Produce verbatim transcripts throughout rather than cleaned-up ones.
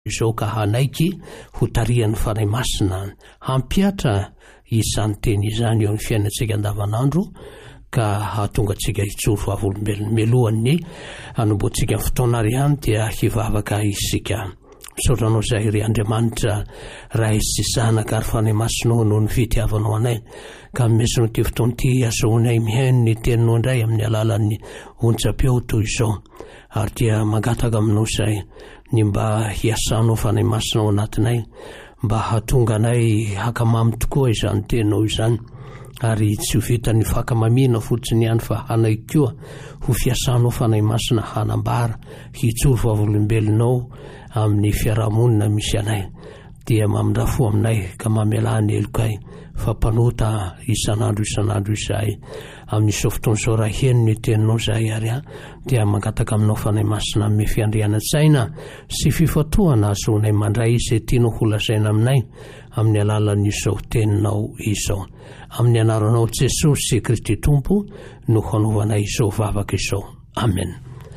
izao ka hanaiky ho tarihan'ny fanahy masina hampiatra izany teny izany eo ny fiainantsika andavanandro ka hahatonga antsika hitsoro vavolombelona melohan'ny hanomboantsika ny fotoana ihany dia hivavaka isika misaotranao izay ry Andriamanitra raha izy zanaka ary fanahy masinao noho ny fitiavanao anay ka mesinao ty fotoana ty azahoanay mihaino ny teninao indray amin'ny alalan'ny onjam-peo toy izao ary dia mangataka aminao izay ny mba hiasanao fanahy masinao anatinay mba hahatonga anay hakamamy tokoa izany teninao izany ary tsy ho vita ny fakamamiana fotsiny ihany fa hanay koa ho fiasanao fanahy masina hanambara hitsoro vavolombelonao amin'ny fiarahamonina misy anay dia mamindrafo aminay ka mamelany elokay fa mpanota isanandro isanandro izay amin'izao fotoana izao raha heno ny teninao izay ary a dia mangataka aminao fanahy masina amin'ny fiandrianan-tsaina sy fifatohana azoanay mandray izay tianao ho lazaina aminay amin'ny alalan'izao teninao izao amin'ny anaranao Jesosy Kristy Tompo no hanaovanay izao vavaka izao. Amen.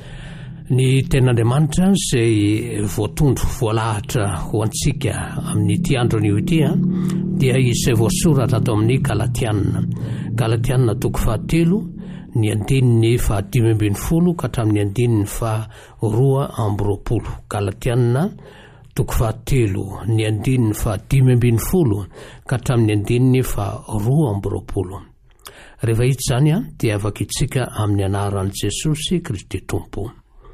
Ny ten'Andriamanitra izay voatondro voalahatra ho antsika amin'ity andro anio ity dia izay voasoratra atao amin'ny Galatiana. Galatiana toko fahatelo ny andininy fahadimy ambin'ny folo ka hatramin'ny andininy faharoa amby roapolo. Galatiana toko fahatelo ny andininy fahadimy ambin'ny folo ka hatramin'ny andininy faharoa amby roapolo. Rehefa hita izany a dia afaka itsika amin'ny anaran'i Jesosy Kristy Tompo.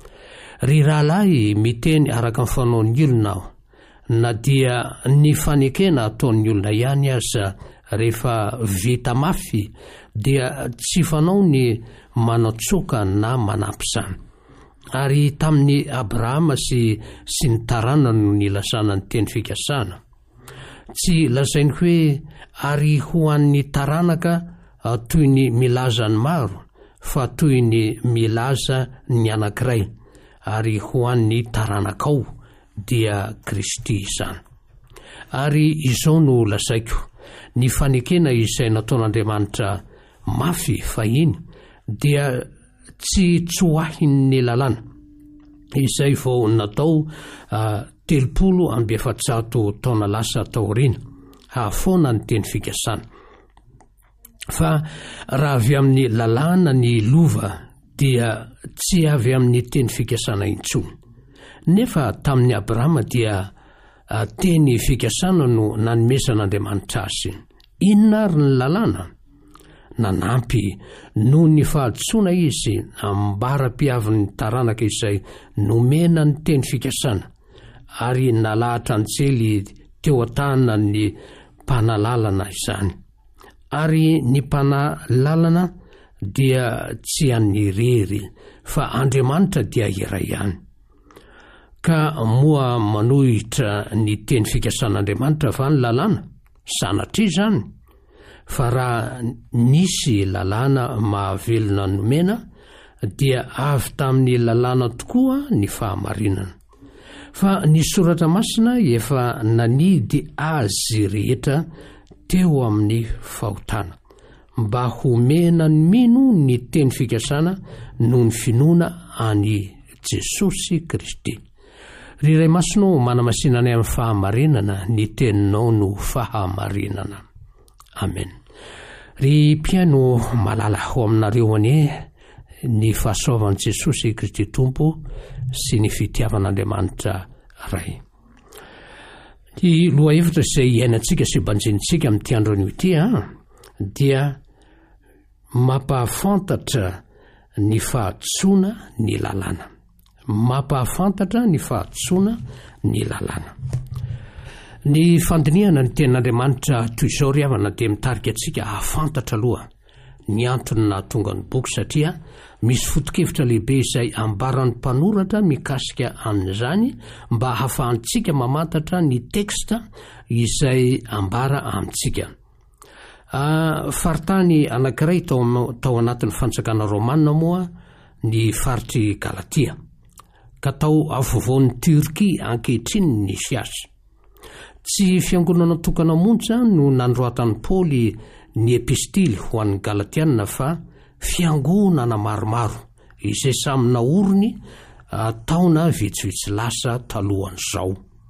Ry rahalahy miteny araka ny fanaon'ny olona aho na dia ny fanekena ataon'ny olona ihany aza rehefa vita mafy dia tsy fanao ny manatsoka na manampy izany. Ary tamin'ny Abrahama sy sy ny tarana no nilazana ny teny fikasana. Tsy lazainy hoe ary ho an'ny taranaka toy ny milaza ny maro fa toy ny milaza ny anankiray ary ho an'ny taranakao dia Kristy izany. Ary izao no lazaiko ny fanekena izay nataon'Andriamanitra mafy fahiny dia tsy tsoahin'ny lalàna izay vao natao uh, telopolo amby efatrato taona lasa taoriana hahafoana ny teny fikasana. Fa raha avy amin'ny lalàna ny lova dia tsy avy amin'ny teny fikasana intsony. Nefa tamin'ny Abrahama dia uh, teny fikasana no nanomezan'Andriamanitra azy. Inona ary ny lalàna? Nanampy noho ny fahadsoana izy ambara-piavin'ny taranaka izay nomena ny teny fikasana ary nalahatra antsely teo an-tana ny mpanalalana izany. Ary ny mpanalalana dia tsy an'ny irery fa Andriamanitra dia iray ihany. Ka moa manohitra ny teny fikasan'Andriamanitra fa ny lalàna sanatria izany. Fa raha nisy lalàna mahavelona nomena dia avy tamin'ny lalàna tokoa ny fahamarinana. Fa ny soratra masina efa nanidy azy rehetra teo amin'ny fahotana mba homena ny mino ny teny fikasana noho ny finoana any Jesosy Kristy. Ry iray masinao manamasinanay amin'ny fahamarinana ny teninao no fahamarinana. Amen. Ry mpiaino malala ho aminareo anie ny fahasoavan'i Jesosy Kristy Tompo sy ny fitiavan'Andriamanitra ray. Ny loha hevitra izay iainantsika sy banjenitsika amin'ity andro anio ity dia mampahafantatra ny fahatsoana ny lalàna. Mampahafantatra ny fahatsoana ny lalàna. Ny fandinihana ny ten'Andriamanitra toy izao ry havana dia mitarika antsika hahafantatra aloha ny antony nahatonga ny boky satria misy foto-kevitra lehibe izay ambaran'ny mpanoratra mikasika amin'izany mba hahafahantsika mamantatra ny teksta izay ambara amintsika. Uh, faritany anankiray tao, tao anatin'ny fanjakana Romanina moa ny faritry Galatia ka tao afovoan'ny Turkia ankehitriny nisy azy. Tsy fiangonana tokana monja no nandroatan'ny Paoly ny epistily ho an'ny Galatiana fa fiangonana maromaro izay samy naoriny uh, taona vitsivitsy lasa talohan'izao.